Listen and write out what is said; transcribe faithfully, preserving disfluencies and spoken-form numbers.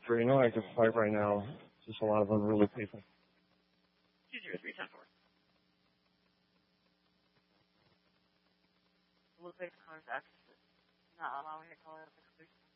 very no active fight right now. Just a lot of unruly people. two zero three ten four. It looks like the contact is not allowing a caller to